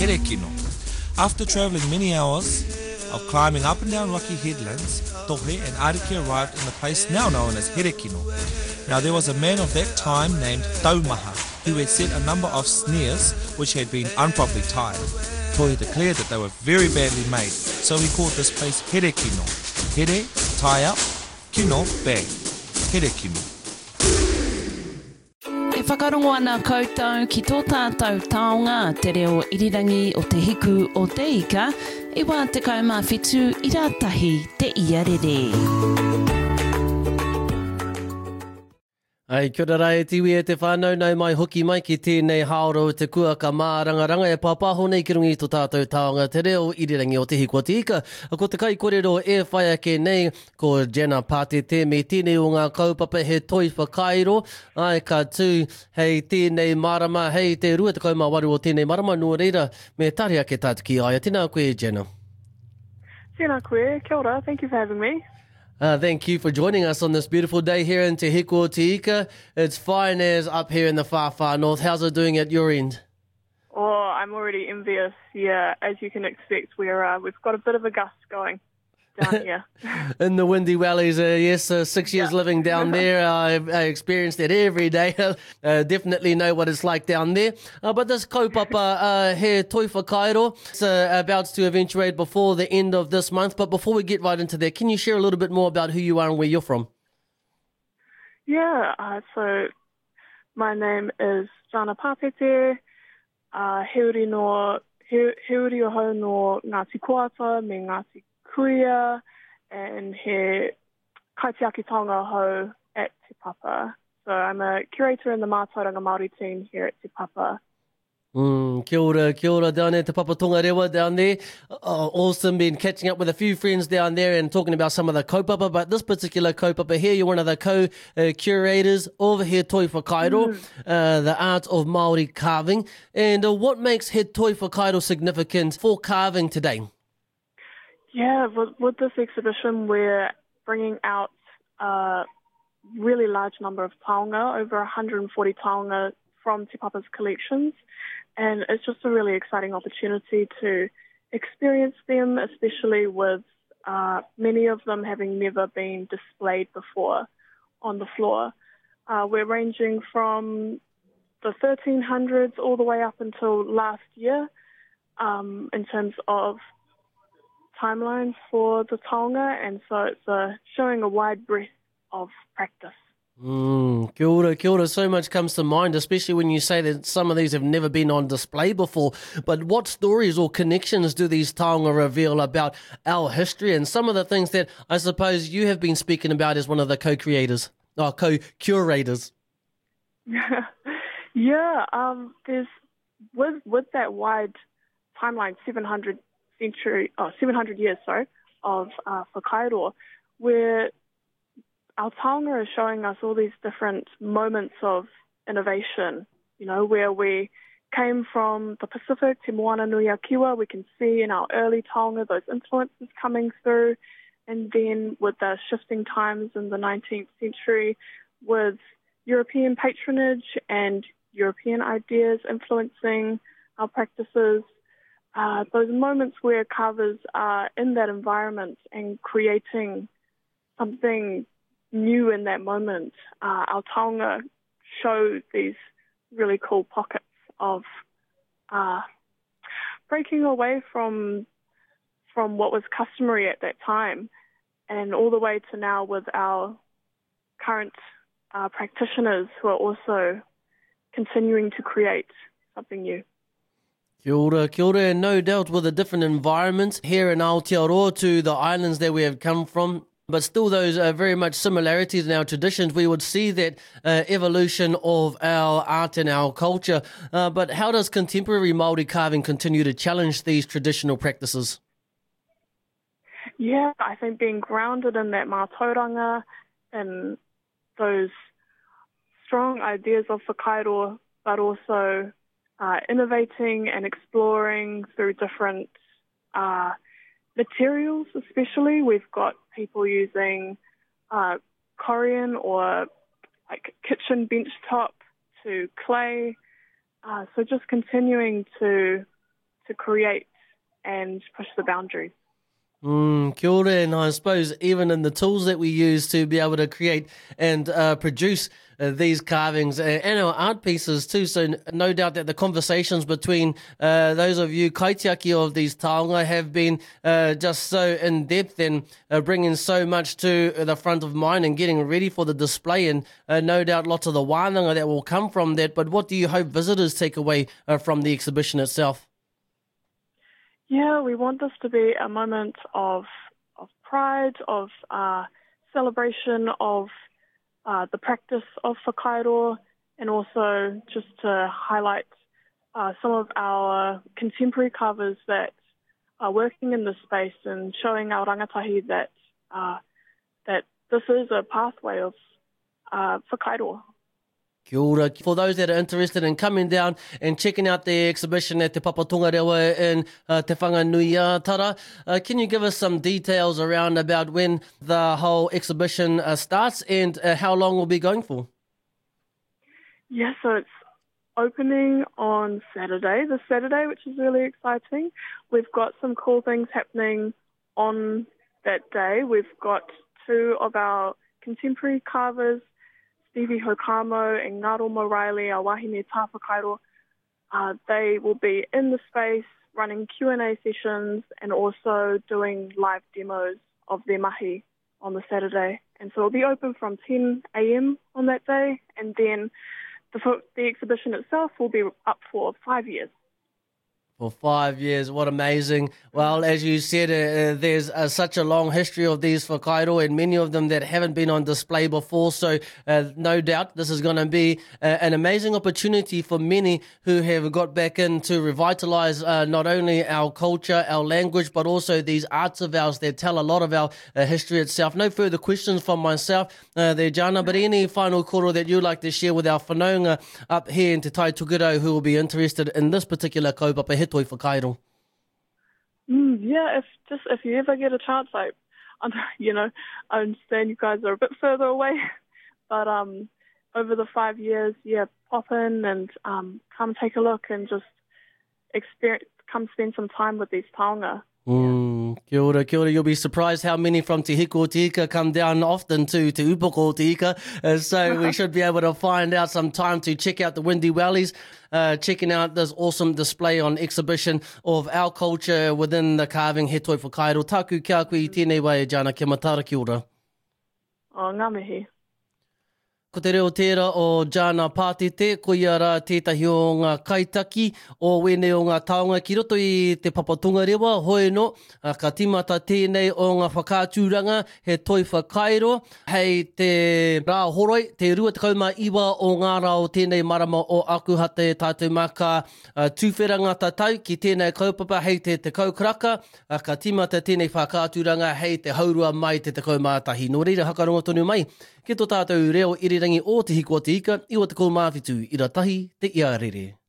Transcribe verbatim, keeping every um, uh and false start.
Here Kino. After travelling many hours of climbing up and down rocky headlands, Tohe and Ariki arrived in the place now known as Here Kino. Now there was a man of that time named Taumaha, who had set a number of snares which had been improperly tied. Tohe declared that they were very badly made, so he called this place Here Kino. Here, tie up, Kino, bag. Here Kino. E whakarongo ana koutou ki tō tātou taonga te reo irirangi o te hiku o te ika, i wā te kaumawhitu i rātahi te iarere. Ai, kia ora e tiwi e te whānau, nau mai hoki mai ki tēnei haoro te kua ka mārangaranga e pāpāho nei ki rungi tō tātou taonga te reo irirangi o te hiko te ika. Ko te kai kōrero e whai ake nei ko Jenna Pātete me tēnei o ngā kaupapa he toi whakairo. Ai, ka tū hei tēnei marama, hei te rua te kaumawaru o tēnei marama nō reira me tari ake tātu ki aia. Tēnā koe, Jenna. Tēnā koe, kia ora, thank you for having me. Uh, thank you for joining us on this beautiful day here in Te Hiko Te Ika. It's fine as up here in the far, far north. How's it doing at your end? Oh, I'm already envious. Yeah, as you can expect, we're, uh, we've got a bit of a gust going down here. In the windy valleys, uh, yes, uh, six years yeah. living down there, I, I experienced it every day. uh, definitely know what it's like down there. Uh, but this kaupapa uh, he toi whakairo, it's uh, about to eventuate before the end of this month. But before we get right into that, can you share a little bit more about who you are and where you're from? Yeah, uh, so my name is Jenna Pātete, uh, he uri no, he, he uri o hau no Ngāti Koata me Ngāti Kuia, and he kaitiaki taonga ho at Te Papa. So I'm a curator in the Mātauranga Māori team here at Te Papa. Mm, kia ora, kia ora down there, Te Papa Tongarewa down there. Oh, awesome, been catching up with a few friends down there and talking about some of the kaupapa, but this particular kaupapa here, you're one of the co-curators of He Toi Whakairo, mm. uh, the art of Māori carving. And uh, what makes He Toi Whakairo significant for carving today? Yeah, with, with this exhibition, we're bringing out a really large number of taonga, over one hundred forty taonga from Te Papa's collections, and it's just a really exciting opportunity to experience them, especially with uh, many of them having never been displayed before on the floor. Uh, we're ranging from the thirteen hundreds all the way up until last year um, in terms of timelines for the taonga, and so it's uh, showing a wide breadth of practice. Mm, kia ora, kia ora. So much comes to mind, especially when you say that some of these have never been on display before. But what stories or connections do these taonga reveal about our history and some of the things that I suppose you have been speaking about as one of the co-creators, or co-curators? yeah, um, there's with with that wide timeline, seven hundred century, oh, seven hundred years, sorry, of uh, whakairo, where our taonga is showing us all these different moments of innovation, you know, where we came from the Pacific, Te Moana Nui a Kiwa, we can see in our early taonga those influences coming through, and then with the shifting times in the nineteenth century, with European patronage and European ideas influencing our practices, Uh, those moments where carvers are in that environment and creating something new in that moment. Uh, our taonga show these really cool pockets of uh, breaking away from from what was customary at that time, and all the way to now with our current uh, practitioners who are also continuing to create something new. Kia ora, kia ora, and no doubt with a different environment here in Aotearoa to the islands that we have come from, but still those are very much similarities in our traditions. We would see that uh, evolution of our art and our culture. Uh, but how does contemporary Māori carving continue to challenge these traditional practices? Yeah, I think being grounded in that mātauranga and those strong ideas of whakairo, but also uh, innovating and exploring through different uh, materials especially. We've got people using uh, corian or like kitchen bench top to clay. Uh, so just continuing to to create and push the boundaries. Mm, kia ora, and I suppose even in the tools that we use to be able to create and uh, produce uh, these carvings and, and our art pieces too. So n- no doubt that the conversations between uh, those of you kaitiaki of these taonga have been uh, just so in depth and uh, bringing so much to the front of mind and getting ready for the display, and uh, no doubt lots of the wānanga that will come from that. But what do you hope visitors take away uh, from the exhibition itself? Yeah, we want this to be a moment of of pride, of uh, celebration of uh, the practice of whakairo, and also just to highlight uh, some of our contemporary carvers that are working in this space and showing our rangatahi that uh, that this is a pathway of uh, whakairo. Kia ora. For those that are interested in coming down and checking out the exhibition at Te Papatonga Rewa in uh, Te Whanganui-a-Tara, uh, can you give us some details around about when the whole exhibition uh, starts and uh, how long will be going for? Yeah, so it's opening on Saturday, this Saturday, which is really exciting. We've got some cool things happening on that day. We've got two of our contemporary carvers, Stevie Hokamo and Ngaro Moraili, our wahine tā whakairo. Uh, they will be in the space running Q and A sessions and also doing live demos of their mahi on the Saturday. And so it'll be open from ten a.m. on that day, and then the, the exhibition itself will be up for five years. For five years, what amazing. Well, as you said, uh, there's uh, such a long history of these whakairo and many of them that haven't been on display before. So uh, no doubt this is going to be uh, an amazing opportunity for many who have got back in to revitalise uh, not only our culture, our language, but also these arts of ours that tell a lot of our uh, history itself. No further questions from myself uh, there, Jana, but any final koro that you'd like to share with our whanaunga up here in Te Tai Tokiro who will be interested in this particular kaupapa he toi whakairo? Mm, yeah, if just if you ever get a chance, I, I'm, you know, I understand you guys are a bit further away, but um, over the five years, yeah, pop in and um, come take a look and just experience, come spend some time with these taonga. Mm, kia ora, kia ora. You'll be surprised how many from Te Hiko o Te Ika come down often to Te Upoko o Te Ika. Uh, so we should be able to find out some time to check out the Windy Wellies, uh, checking out this awesome display on exhibition of our culture within the carving he toi whakairo. Taku kia koe I tēnei wai, Jana, kia matara, kia ora. Oh, ngā mihi. Ko te reo tērā o Jana Pātete, ko ia rā tētahi o ngā kaitaki o wene o ngā taonga ki roto I te Papatonga Rewa, hoi no, ka timata tēnei o ngā whakātūranga he toi whakairo, hei te rā horoi, te rua te kaumā iwa o ngā rā o tēnei marama o Akuhate tātou maka uh, tūwheranga tatau ki tēnei kaupapa hei te te kaukaraka, uh, ka timata tēnei whakātūranga hei te haurua mai te te kaumātahi. Nō reira hakarongo tonu mai, ki tō tātou reo irirangi o Te Hiko o Te Ika, iwa te kaumāwhitu, ira tahi te ia rere.